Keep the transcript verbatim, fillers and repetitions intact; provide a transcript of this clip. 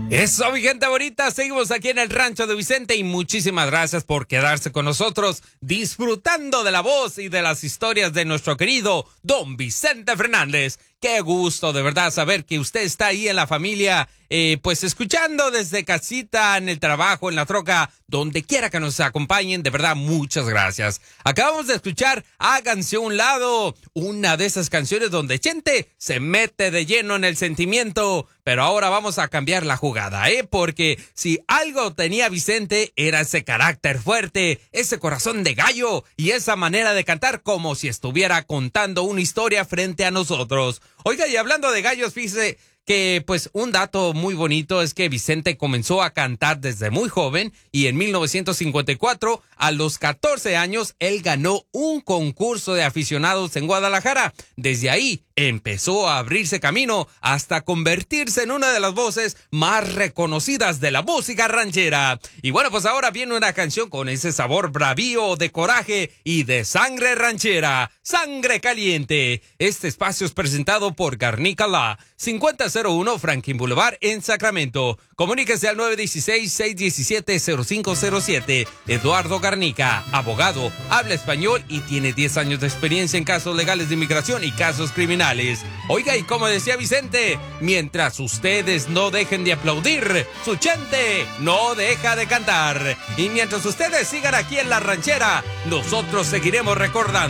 Eso, mi gente bonita, seguimos aquí en el Rancho de Vicente y muchísimas gracias por quedarse con nosotros disfrutando de la voz y de las historias de nuestro querido Don Vicente Fernández. Qué gusto de verdad saber que usted está ahí en la familia, eh, pues escuchando desde casita, en el trabajo, en la troca, donde quiera que nos acompañen. De verdad, muchas gracias. Acabamos de escuchar Háganse a un lado, una de esas canciones donde Chente se mete de lleno en el sentimiento. Pero ahora vamos a cambiar la jugada, ¿eh? Porque si algo tenía Vicente era ese carácter fuerte, ese corazón de gallo y esa manera de cantar como si estuviera contando una historia frente a nosotros. Oiga, y hablando de gallos, fíjese que pues un dato muy bonito es que Vicente comenzó a cantar desde muy joven y en mil novecientos cincuenta y cuatro, a los catorce años, él ganó un concurso de aficionados en Guadalajara. Desde ahí empezó a abrirse camino hasta convertirse en una de las voces más reconocidas de la música ranchera. Y bueno, pues ahora viene una canción con ese sabor bravío, de coraje y de sangre ranchera, Sangre Caliente. Este espacio es presentado por Garnica La, cincuenta cero uno Franklin Boulevard en Sacramento. Comuníquese al nueve uno seis, seis uno siete, cero cinco cero siete. Eduardo Garnica, abogado, habla español y tiene diez años de experiencia en casos legales de inmigración y casos criminales. Oiga, y como decía Vicente, mientras ustedes no dejen de aplaudir, su Chente no deja de cantar. Y mientras ustedes sigan aquí en La Ranchera, nosotros seguiremos recordando